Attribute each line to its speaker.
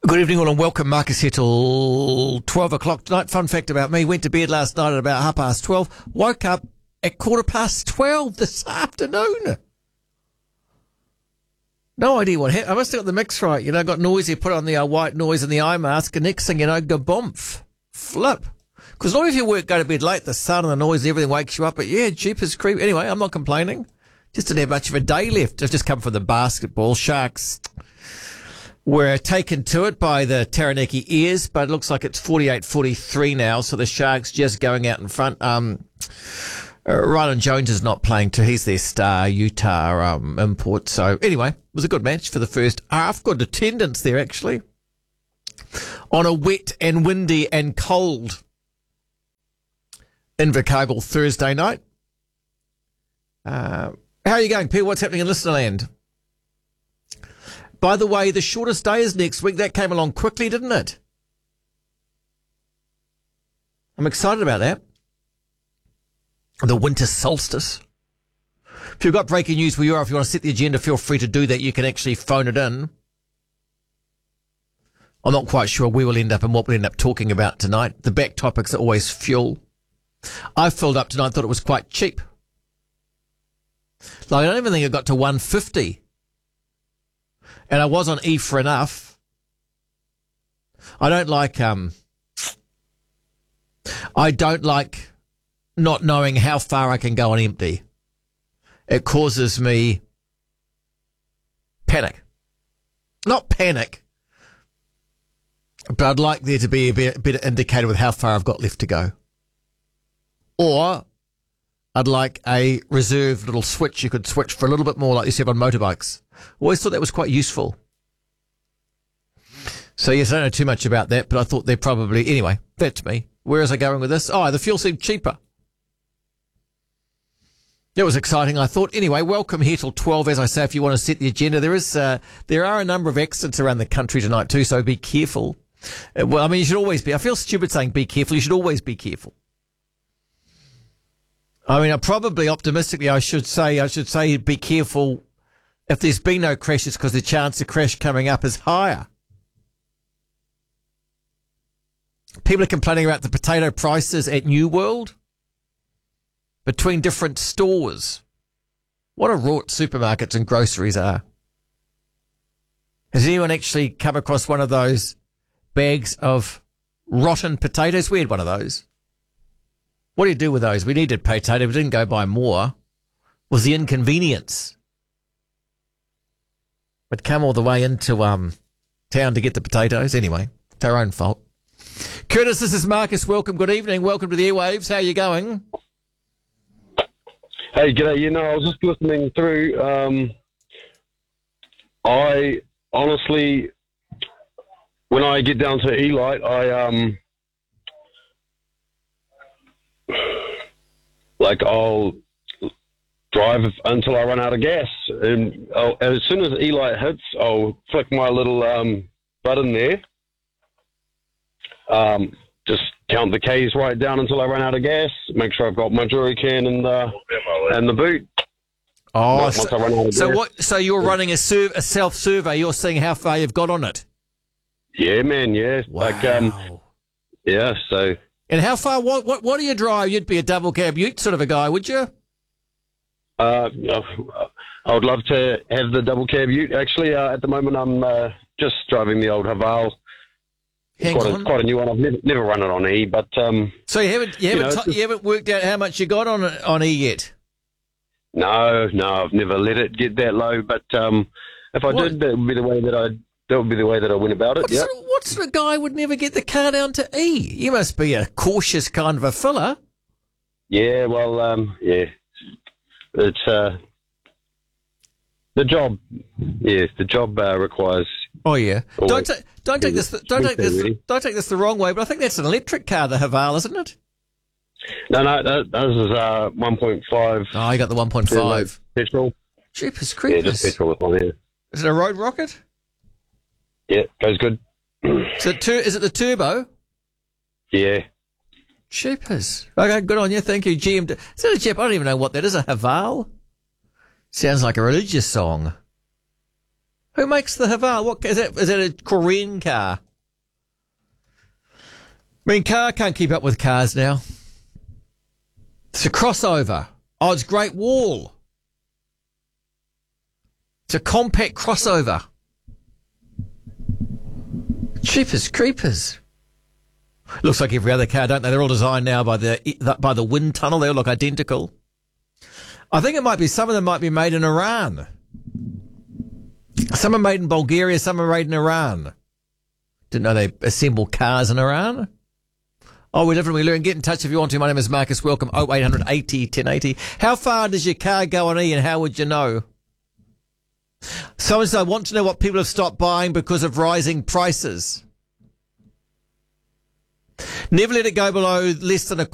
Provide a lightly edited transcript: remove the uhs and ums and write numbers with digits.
Speaker 1: Good evening all and welcome. Marcus here till 12 o'clock tonight. Fun fact about me, went to bed last night at about 12:30, woke up at 12:15 this afternoon. No idea what happened. I must have got the mix right. Got noisy, put on the white noise and the eye mask, and next thing you know, gabomph. Flip. Because not if you go to bed late, the sun and the noise and everything wakes you up, but yeah, jeepers creep. Anyway, I'm not complaining. Just didn't have much of a day left. I've just come from the basketball. Sharks were taken to it by the Taranaki Ears, but it looks like it's 48-43 now, so the Sharks just going out in front. Rylan Jones is not playing too. He's their star Utah import. So anyway, it was a good match for the first half. Good attendance there, actually. On a wet and windy and cold Invercargill Thursday night. How are you going, Peter? What's happening in Listenerland? By the way, the shortest day is next week. That came along quickly, didn't it? I'm excited about that. The winter solstice. If you've got breaking news where you are, if you want to set the agenda, feel free to do that. You can actually phone it in. I'm not quite sure where we'll end up and what we'll end up talking about tonight. The back topics are always fuel. I filled up tonight, thought it was quite cheap. Like, I don't even think it got to 150. And I was on E for enough. I don't like not knowing how far I can go on empty. It causes me panic. Not panic, but I'd like there to be a bit indicator with how far I've got left to go. Or I'd like a reserve little switch you could switch for a little bit more like you see on motorbikes. Always thought that was quite useful. So yes, I don't know too much about that, but I thought they're probably... Anyway, that's me. Where is I going with this? Oh, the fuel seemed cheaper. That was exciting, I thought. Anyway, welcome here till 12, as I say, if you want to set the agenda. There are a number of accidents around the country tonight too, so be careful. Well, I mean, you should always be. I feel stupid saying be careful. You should always be careful. I mean, optimistically, I should say be careful if there's been no crashes because the chance of crash coming up is higher. People are complaining about the potato prices at New World between different stores. What a rort supermarkets and groceries are. Has anyone actually come across one of those bags of rotten potatoes? We had one of those. What do you do with those? We needed potato. We didn't go buy more. Was the inconvenience. But come all the way into town to get the potatoes. Anyway, it's our own fault. Curtis, this is Marcus. Welcome. Good evening. Welcome to the airwaves. How are you going?
Speaker 2: Hey, g'day. I was just listening through. I honestly, when I get down to Elite, I'll drive until I run out of gas. And as soon as Elite hits, I'll flick my little button there. Just count the K's right down until I run out of gas. Make sure I've got my jury can and the boot.
Speaker 1: Oh,
Speaker 2: once I run out of gas.
Speaker 1: So you're running a self-survey. You're seeing how far you've got on it.
Speaker 2: Yeah, man. Yeah.
Speaker 1: Wow.
Speaker 2: Yeah. So.
Speaker 1: And how far? What do you drive? You'd be a double cab ute sort of a guy, would you?
Speaker 2: I would love to have the double cab ute. Actually, at the moment, I'm just driving the old Haval. It's quite a new one. I've never run it on E, but
Speaker 1: so you haven't worked out how much you got on E yet.
Speaker 2: No, I've never let it get that low. But if I did, that would be the way that I went about it. Yeah.
Speaker 1: What sort of guy would never get the car down to E? You must be a cautious kind of a fella.
Speaker 2: Yeah, well, yeah, it's the job. Yes, the job requires.
Speaker 1: Oh yeah. Don't take this the wrong way, but I think that's an electric car, the Haval, isn't it?
Speaker 2: No, this is 1.5.
Speaker 1: Oh, you got the 1.5
Speaker 2: petrol.
Speaker 1: Jeepers creepers.
Speaker 2: Yeah, just petrol with one here.
Speaker 1: Is it a road rocket?
Speaker 2: Yeah, goes good.
Speaker 1: Is it the turbo?
Speaker 2: Yeah.
Speaker 1: Jeepers. Okay, good on you. Thank you, GM. Is that a Jep? I don't even know what that is. A Haval? Sounds like a religious song. Who makes the Haval? What is it? Is it a Korean car? I mean, car can't keep up with cars now. It's a crossover. Oh, it's Great Wall. It's a compact crossover. Cheapest creepers. Looks like every other car, don't they? They're all designed now by the wind tunnel. They all look identical. I think it might be, some of them might be made in Iran. Some are made in Bulgaria, some are made in Iran. Didn't know they assemble cars in Iran. Oh, we live and we learn. Get in touch if you want to. My name is Marcus. Welcome. 0800 80 1080. How far does your car go on E and how would you know? Someone said, I want to know what people have stopped buying because of rising prices. Never let it go below less than a